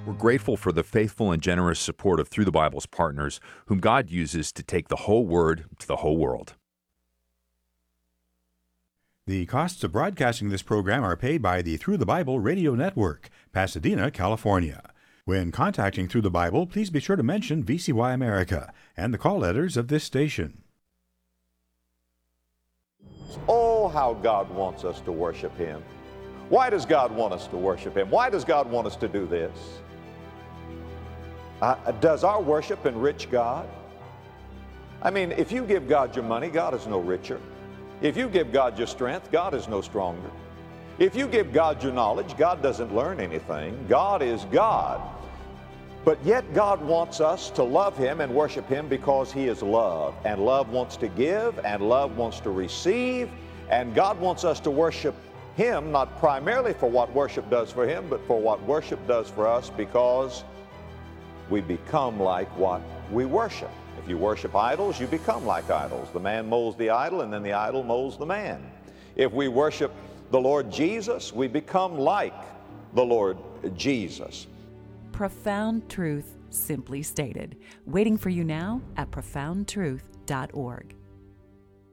We're grateful for the faithful and generous support of Through the Bible's partners, whom God uses to take the whole Word to the whole world. The costs of broadcasting this program are paid by the Through the Bible Radio Network, Pasadena, California. When contacting Through the Bible, please be sure to mention VCY America and the call letters of this station. Oh, how God wants us to worship Him. Why does God want us to worship Him? Why does God want us to do this? Does our worship enrich God? I mean, if you give God your money, God is no richer. If you give God your strength, God is no stronger. If you give God your knowledge, God doesn't learn anything. God is God. But yet God wants us to love Him and worship Him because He is love. And love wants to give, and love wants to receive. And God wants us to worship Him, not primarily for what worship does for Him, but for what worship does for us, because we become like what we worship. If you worship idols, you become like idols. The man molds the idol, and then the idol molds the man. If we worship the Lord Jesus, we become like the Lord Jesus. Profound truth, simply stated. Waiting for you now at profoundtruth.org.